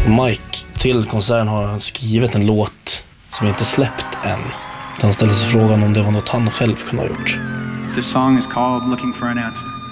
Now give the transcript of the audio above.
Och Mike, till konserten har han skrivit en låt som inte släppt än. Han ställer sig frågan om det var något han själv kunde ha gjort. The song is called Looking for an Answer.